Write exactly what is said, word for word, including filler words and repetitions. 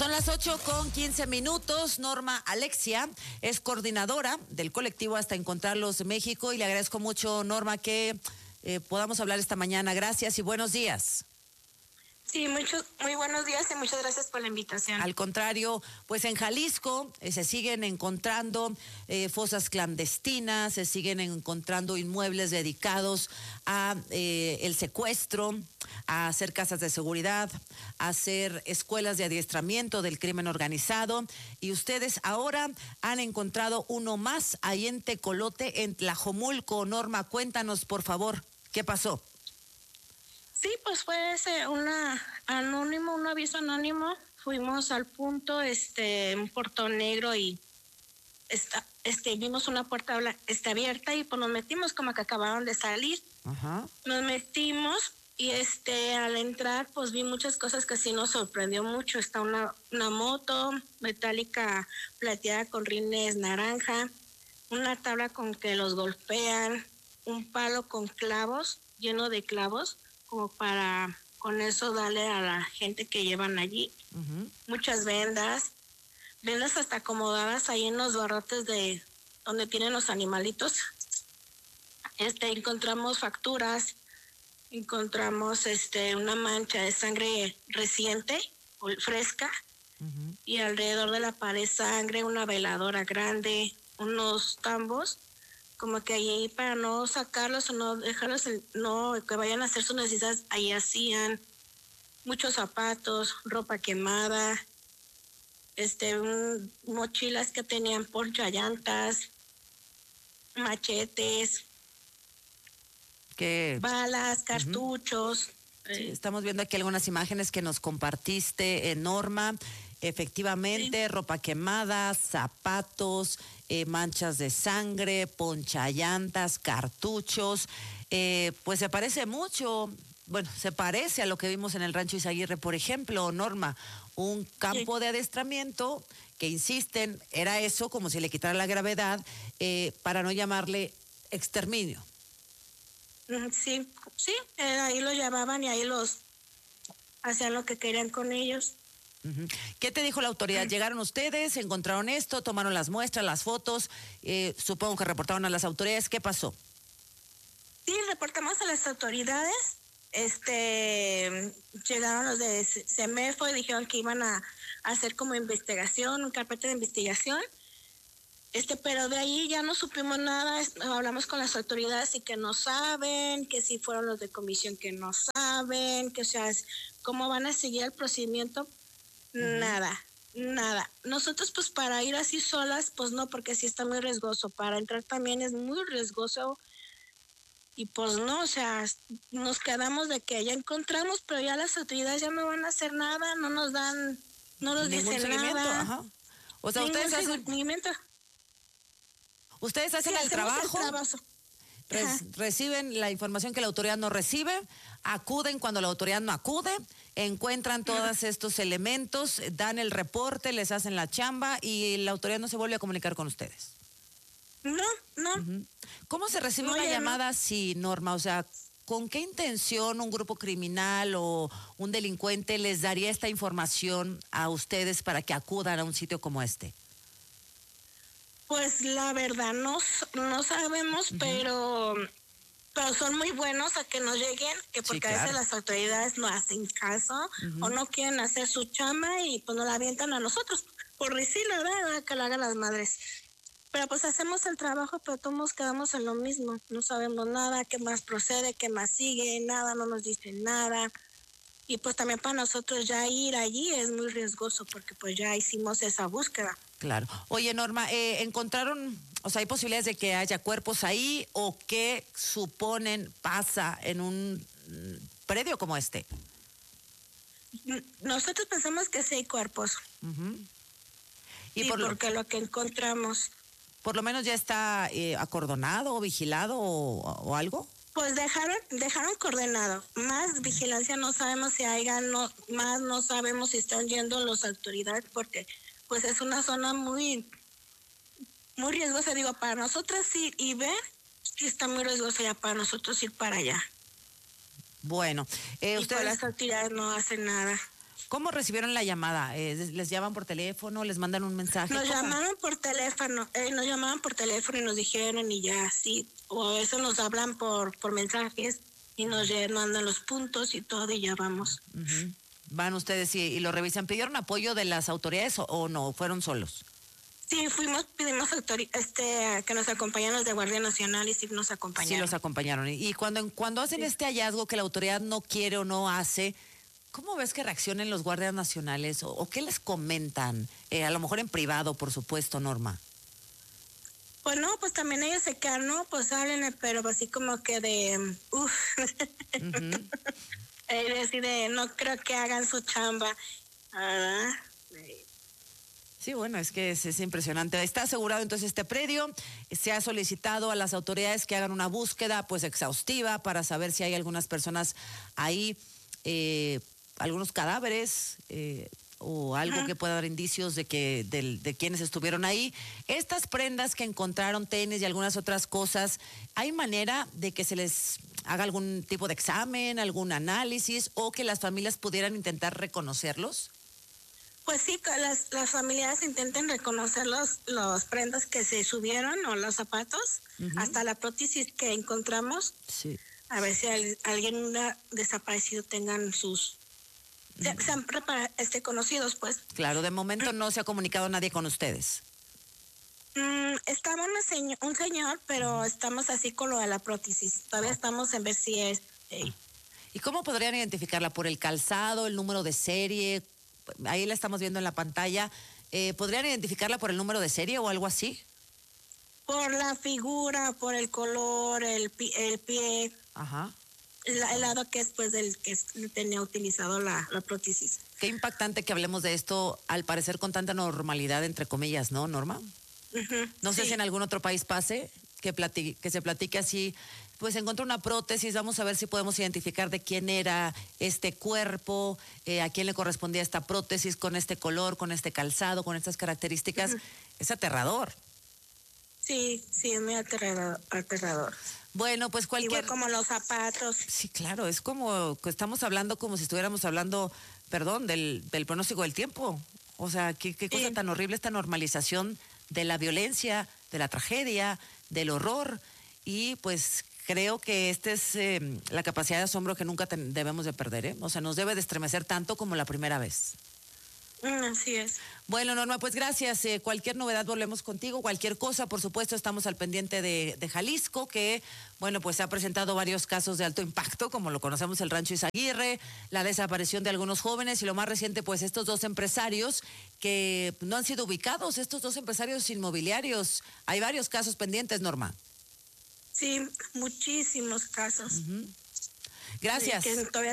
Son las ocho con quince minutos. Norma Alexia es coordinadora del colectivo Hasta Encontrarlos México y le agradezco mucho, Norma, que eh, podamos hablar esta mañana. Gracias y buenos días. Sí, muchos, muy buenos días y muchas gracias por la invitación. Al contrario, pues en Jalisco eh, se siguen encontrando eh, fosas clandestinas, se siguen encontrando inmuebles dedicados a eh, el secuestro, a hacer casas de seguridad, a hacer escuelas de adiestramiento del crimen organizado, y ustedes ahora han encontrado uno más ahí en Tecolote, en Tlajomulco. Norma, cuéntanos por favor, ¿qué pasó? Sí, pues fue ese una anónimo, un aviso anónimo. Fuimos al punto, este, un portón negro y está, este, vimos una puerta este, abierta y pues nos metimos como que acabaron de salir. Ajá. Nos metimos y este, al entrar pues vi muchas cosas que sí nos sorprendió mucho. Está una, una moto metálica plateada con rines naranja, una tabla con que los golpean, un palo con clavos, lleno de clavos, como para con eso darle a la gente que llevan allí. Uh-huh. Muchas vendas, vendas hasta acomodadas ahí en los barrotes de donde tienen los animalitos. Este, encontramos facturas, encontramos este una mancha de sangre reciente, fresca, uh-huh. Y alrededor de la pared sangre, una veladora grande, unos tambos, como que ahí para no sacarlos o no dejarlos, no que vayan a hacer sus necesidades, ahí hacían muchos zapatos, ropa quemada, este, un, mochilas que tenían porchallantas, machetes, que balas, cartuchos. Uh-huh. Sí, estamos viendo aquí algunas imágenes que nos compartiste, eh, Norma. Efectivamente, sí. Ropa quemada, zapatos, eh, manchas de sangre, ponchallantas, cartuchos. Eh, pues se parece mucho, bueno, se parece a lo que vimos en el Rancho Izaguirre, por ejemplo, Norma. Un campo sí. de adiestramiento que insisten, era eso, como si le quitara la gravedad, eh, para no llamarle exterminio. Sí, sí, eh, ahí lo llamaban y ahí los hacían lo que querían con ellos. Uh-huh. ¿Qué te dijo la autoridad? ¿Llegaron ustedes, encontraron esto, tomaron las muestras, las fotos? Eh, supongo que reportaron a las autoridades. ¿Qué pasó? Sí, reportamos a las autoridades. Este, llegaron los de CEMEFO y dijeron que iban a, a hacer como investigación, un carpeta de investigación. Este, pero de ahí ya no supimos nada, hablamos con las autoridades y que no saben, que si fueron los de comisión que no saben, que o sea, cómo van a seguir el procedimiento, uh-huh. nada, nada. Nosotros pues para ir así solas, pues no, porque sí está muy riesgoso, para entrar también es muy riesgoso y pues no, o sea, nos quedamos de que ya encontramos, pero ya las autoridades ya no van a hacer nada, no nos dan, no nos ningún dicen seguimiento, nada. Ajá. O sea, ningún ustedes hacen... seguimiento. Ustedes hacen sí, el trabajo, el trabajo. Re- reciben la información que la autoridad no recibe, acuden cuando la autoridad no acude, encuentran todos estos elementos, dan el reporte, les hacen la chamba y la autoridad no se vuelve a comunicar con ustedes. No, no. Uh-huh. ¿Cómo se recibe no, una llamada no. así, Norma? O sea, ¿con qué intención un grupo criminal o un delincuente les daría esta información a ustedes para que acudan a un sitio como este? Pues la verdad no, no sabemos, uh-huh. pero, pero son muy buenos a que nos lleguen, que porque sí, claro. a veces las autoridades no hacen caso uh-huh. o no quieren hacer su chamba y pues nos la avientan a nosotros, por decirlo, ¿verdad? Que lo hagan las madres. Pero pues hacemos el trabajo, pero todos quedamos en lo mismo, no sabemos nada, qué más procede, qué más sigue, nada, no nos dicen nada. Y pues también para nosotros ya ir allí es muy riesgoso porque pues ya hicimos esa búsqueda. Claro. Oye, Norma, eh, ¿encontraron, o sea, hay posibilidades de que haya cuerpos ahí o qué suponen pasa en un predio como este? Nosotros pensamos que sí hay cuerpos. Uh-huh. Y sí, por porque lo, lo que encontramos. ¿Por lo menos ya está eh, acordonado o vigilado o, o algo? Pues dejaron, dejaron coordenado. Más vigilancia no sabemos si haya, no, más no sabemos si están yendo las autoridades porque pues es una zona muy, muy riesgosa. Digo, para nosotros ir y ver, sí está muy riesgosa ya para nosotros ir para allá. Bueno, eh, y ustedes... pues las autoridades no hacen nada. ¿Cómo recibieron la llamada? Eh, ¿Les llaman por teléfono? ¿Les mandan un mensaje? Nos ¿Cómo? llamaron por teléfono, eh, nos llamaban por teléfono y nos dijeron y ya, sí, o a veces nos hablan por, por mensajes y nos lle- mandan los puntos y todo y ya vamos. Uh-huh. Van ustedes y, y lo revisan. ¿Pidieron apoyo de las autoridades o, o no? ¿Fueron solos? Sí, fuimos, pedimos autori- este, que nos acompañaran los de Guardia Nacional y sí nos acompañaron. Sí, los acompañaron. Y, y cuando, cuando hacen Sí. este hallazgo que la autoridad no quiere o no hace, ¿cómo ves que reaccionen los guardias nacionales o, o qué les comentan? Eh, a lo mejor en privado, por supuesto, Norma. Pues no, pues también ellos se quedan, no, pues háblenme, pero así como que de, uff, Uh-huh. así de, no creo que hagan su chamba. Ah, Sí, bueno, es que es, es impresionante. Está asegurado entonces este predio. Se ha solicitado a las autoridades que hagan una búsqueda pues exhaustiva para saber si hay algunas personas ahí, eh, algunos cadáveres eh, o algo Ajá. que pueda dar indicios de que del- de quienes estuvieron ahí. Estas prendas que encontraron, tenis y algunas otras cosas, ¿hay manera de que se les haga algún tipo de examen, algún análisis o que las familias pudieran intentar reconocerlos? Pues sí, que las, las familiares intenten reconocer los, los prendas que se subieron o los zapatos, Ujú. hasta la prótesis que encontramos, Sí. a ver si al- alguien ha desaparecido tengan sus, se, sean repara- este, conocidos, pues. Claro, de momento no se ha comunicado nadie con ustedes. Mm, estaba una seño- un señor, pero estamos así con lo de la prótesis. Todavía estamos en ver si es. eh, ¿Y cómo podrían identificarla? ¿Por el calzado, el número de serie? Ahí la estamos viendo en la pantalla. Eh, ¿Podrían identificarla por el número de serie o algo así? por la figura, por el color, el, pi- el pie, Ajá. el, el lado que es pues del que es- tenía utilizado la, la prótesis. Qué impactante que hablemos de esto, al parecer con tanta normalidad, entre comillas, ¿no, Norma? Ujú, No sé sí. si en algún otro país pase que, plati- que se platique así, pues encontró una prótesis, vamos a ver si podemos identificar de quién era este cuerpo, eh, a quién le correspondía esta prótesis, con este color, con este calzado, con estas características. Ujú. Es aterrador. Sí, sí, es muy aterrador. aterrador. Bueno, pues cualquier... Igual como los zapatos. Sí, claro, es como que estamos hablando como si estuviéramos hablando, perdón, del, del pronóstico del tiempo. O sea, qué, qué cosa Sí. tan horrible esta normalización de la violencia, de la tragedia, del horror. Y pues creo que esta es eh, la capacidad de asombro que nunca ten- debemos de perder, ¿eh? O sea, nos debe de estremecer tanto como la primera vez. Mm, así es. Bueno, Norma, pues gracias. Eh, cualquier novedad volvemos contigo, cualquier cosa, por supuesto, estamos al pendiente de, de Jalisco, que, bueno, pues se ha presentado varios casos de alto impacto, como lo conocemos el Rancho Izaguirre, la desaparición de algunos jóvenes y lo más reciente, pues estos dos empresarios que no han sido ubicados, estos dos empresarios inmobiliarios. Hay varios casos pendientes, Norma. Sí, muchísimos casos. Gracias. Que todavía